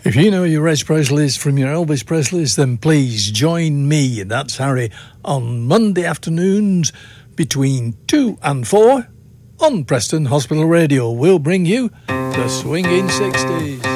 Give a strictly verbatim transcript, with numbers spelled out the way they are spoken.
If you know your Reg Presleys from your Elvis Presleys, then please join me, that's Harry, on Monday afternoons between two and four on Preston Hospital Radio. We'll bring you the swinging sixties.